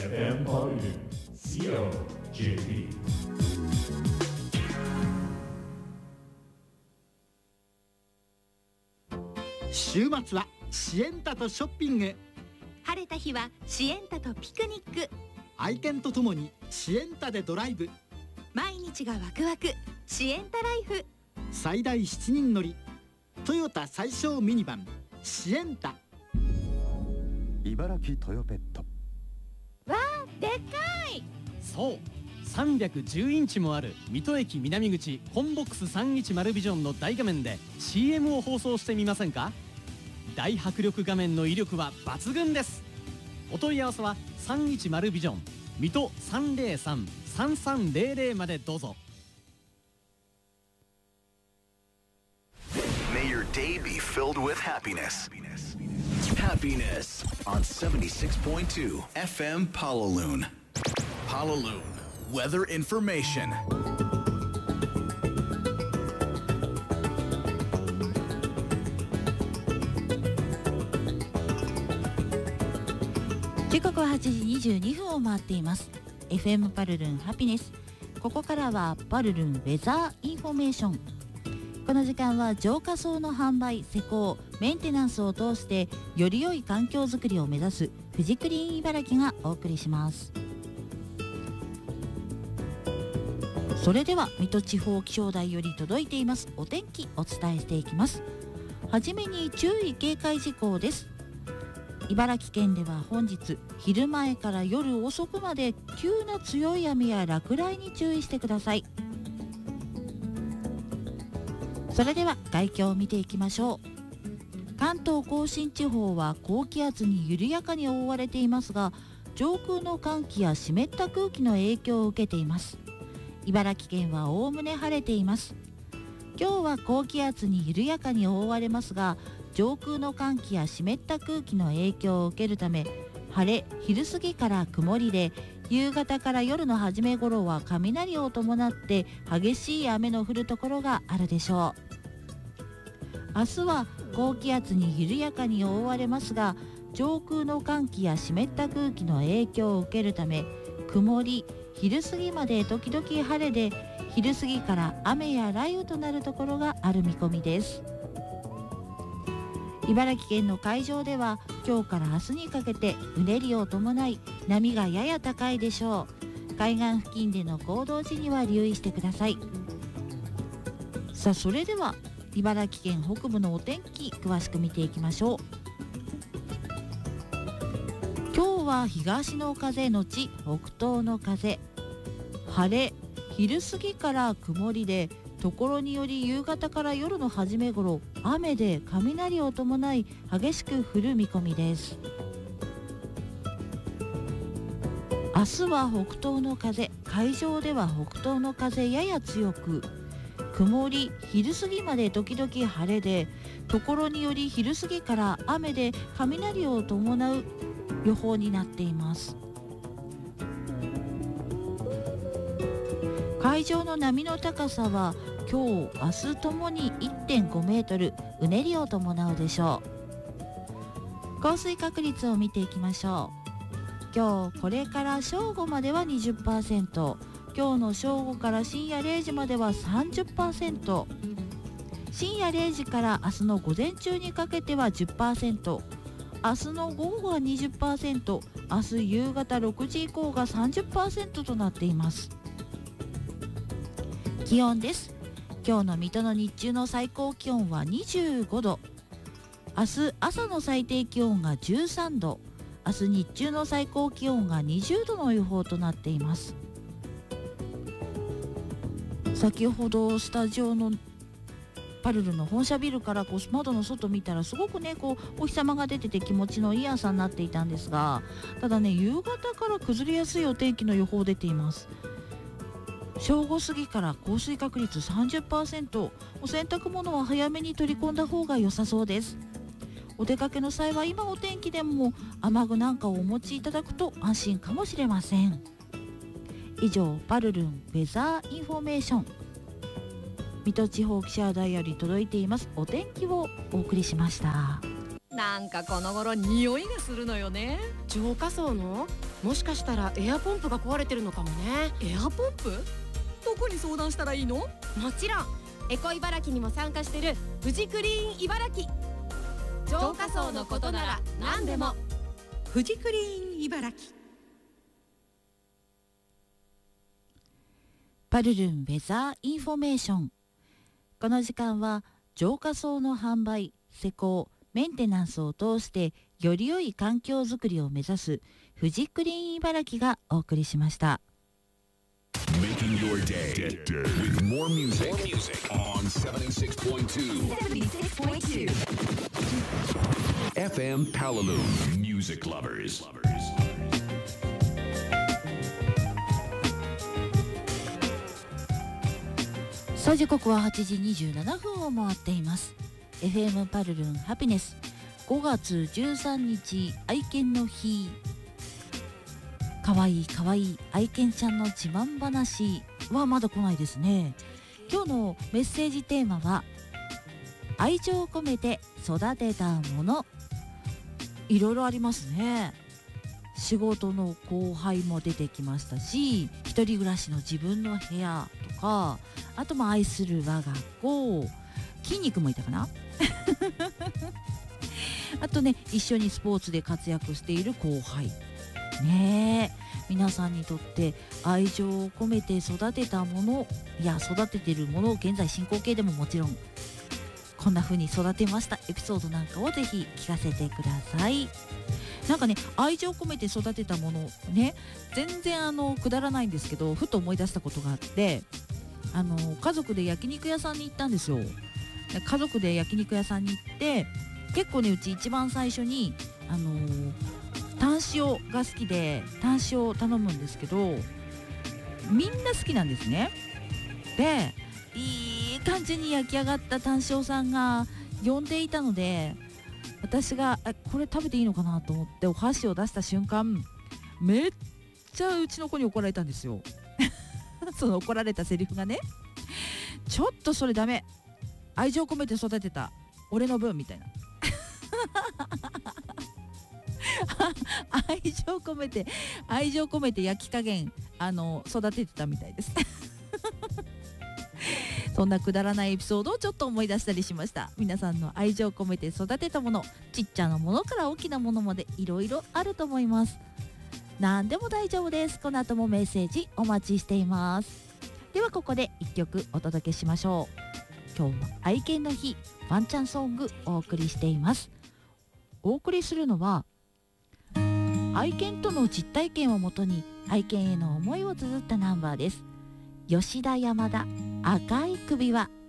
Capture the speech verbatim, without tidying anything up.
エフエム ポリル シーオージェーピー。 週末はシエンタとショッピング、 晴れた日はシエンタとピクニック、 愛犬とともにシエンタでドライブ、 毎日がワクワクシエンタライフ。 最大しちにん乗りトヨタ最小ミニバンシエンタ。 茨城トヨペット。 わー、でっかい。 そうさんびゃくじゅうインチもある水戸駅南口コンボックスさんびゃくじゅうビジョンの大画面で シーエム を放送してみませんか。大迫力画面の威力は抜群です。お問い合わせはさんびゃくじゅうビジョン水戸 さんぜろさん さんさんぜろぜろ までどうぞ。 May your day be filled with happiness. Happiness on seventy-six point two F M Palaloon. Palaloon Weather Information. 時刻ははちじにじゅうにふんを回っています。 エフエム パルルンハピネス。ここからはパルルンウェザーインフォメーション。この時間は浄化槽の販売、施工、メンテナンスを通してより良い環境づくりを目指すフジクリーン茨城がお送りします。それでは水戸地方気象台より届いていますお天気お伝えしていきます。はじめに注意警戒事項です。茨城県では本日昼前から夜遅くまで急な強い雨や落雷に注意してください。それでは概況を見ていきましょう。関東甲信地方は高気圧に緩やかに覆われていますが、上空の寒気や湿った空気の影響を受けています。茨城県はおおむね晴れています。今日は高気圧に緩やかに覆われますが、上空の寒気や湿った空気の影響を受けるため、晴れ、昼過ぎから曇りで、夕方から夜の初め頃は雷を伴って激しい雨の降るところがあるでしょう。明日は高気圧に緩やかに覆われますが、上空の寒気や湿った空気の影響を受けるため、曇り、昼過ぎまで時々晴れで、昼過ぎから雨や雷雨となるところがある見込みです。茨城県の海上では今日から明日にかけてうねりを伴い波がやや高いでしょう。海岸付近での行動時には留意してください。さあ、それでは茨城県北部のお天気詳しく見ていきましょう。今日は東の風のち北東の風、晴れ、昼過ぎから曇りで、ところにより夕方から夜の初め頃雨で雷を伴い激しく降る見込みです。明日は北東の風、海上では北東の風やや強く、曇り、昼過ぎまで時々晴れで、ところにより昼過ぎから雨で雷を伴う予報になっています。海上の波の高さは今日、明日ともに いってんごメートル、うねりを伴うでしょう。降水確率を見ていきましょう。今日これから正午までは にじゅっパーセント、今日の正午から深夜れいじまでは さんじゅっパーセント、深夜れいじから明日の午前中にかけては じゅっパーセント、明日の午後は にじゅっパーセント、明日夕方ろくじ以降が さんじゅっパーセント となっています。気温です。今日の水戸の日中の最高気温はにじゅうごど、明日朝の最低気温がじゅうさんど、明日日中の最高気温がにじゅうどの予報となっています。先ほどスタジオのパルルの本社ビルからこう窓の外見たらすごくねこうお日様が出てて気持ちのいい朝になっていたんですが、ただね夕方から崩れやすいお天気の予報出ています。正午過ぎから降水確率 さんじゅっパーセント、 お洗濯物は早めに取り込んだ方が良さそうです。お出かけの際は今お天気でも雨具なんかをお持ちいただくと安心かもしれません。以上、パルルンウェザーインフォメーション、水戸地方気象台より届いていますお天気をお送りしました。 なんかこの頃匂いがするのよね。 浄化槽のもしかしたらエアポンプが壊れてるのかもね。 エアポンプ？どこに相談したらいいの？ もちろんエコ茨城にも参加してるフジクリーン茨城。浄化槽のことなら何でも。 フジクリーン茨城。 パルルンウェザーインフォメーション。この時間は浄化槽の販売、施工、メンテナンスを通してより良い環境づくりを目指すフジクリーン茨城がお送りしました。 Making your day with more music on seventy-six point two F M Palalu Music Lovers。 さあ時刻ははちじにじゅうななふんを回っています。 エフエム パルルンハピネスごがつじゅうさんにち愛犬の日。かわいいかわいい愛犬ちゃんの自慢話はまだ来ないですね。今日のメッセージテーマは愛情を込めて育てたもの。いろいろありますね。仕事の後輩も出てきましたし、一人暮らしの自分の部屋とか、あとも愛する我が子、筋肉もいたかなあとね、一緒にスポーツで活躍している後輩ねえ、皆さんにとって愛情を込めて育てたもの、いや育てているもの、現在進行形でももちろんこんな風に育てましたエピソードなんかをぜひ聞かせてください。なんかね、愛情を込めて育てたものね、全然あのくだらないんですけど、ふと思い出したことがあって、あの家族で焼肉屋さんに行ったんですよ。家族で焼肉屋さんに行って、結構ね、うち一番最初にあのー、タン塩が好きでタン塩を頼むんですけど、みんな好きなんですね。で、いい感じに焼き上がったタン塩さんが呼んでいたので、私がこれ食べていいのかなと思ってお箸を出した瞬間、めっちゃうちの子に怒られたんですよその怒られたセリフがね、ちょっとそれダメ、愛情込めて育てた俺の分みたいな愛情込めて愛情込めて焼き加減あの育ててたみたいですそんなくだらないエピソードをちょっと思い出したりしました。皆さんの愛情を込めて育てたもの、ちっちゃなものから大きなものまでいろいろあると思います。何でも大丈夫です。この後もメッセージお待ちしています。ではここでいっきょくお届けしましょう。今日は愛犬の日ワンちゃんソングお送りしています。お送りするのは愛犬との実体験をもとに愛犬への思いを綴ったナンバーです。吉田山田赤い首輪。